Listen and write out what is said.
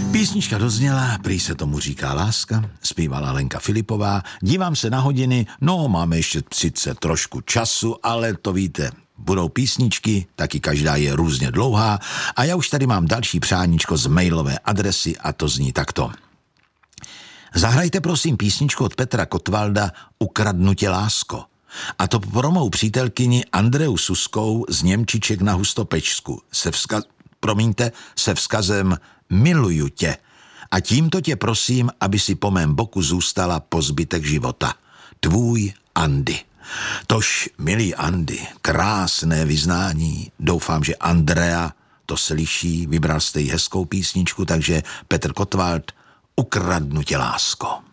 Písnička dozněla, prý se tomu říká Láska, zpívala Lenka Filipová. Dívám se na hodiny, máme ještě sice trošku času, ale to víte, budou písničky, taky každá je různě dlouhá a já už tady mám další přáníčko z mailové adresy a to zní takto. Zahrajte prosím písničku od Petra Kotvalda Ukradnu tě, lásko. A to pro mou přítelkyni Andreu Suskou z Němčiček na Hustopečsku se vzkazem Miluju tě. A tímto tě prosím, aby si po mém boku zůstala po zbytek života. Tvůj Andy. Tož, milý Andy, krásné vyznání. Doufám, že Andrea to slyší. Vybral jste jí hezkou písničku, takže Petr Kotwald, Ukradnu tě, lásko.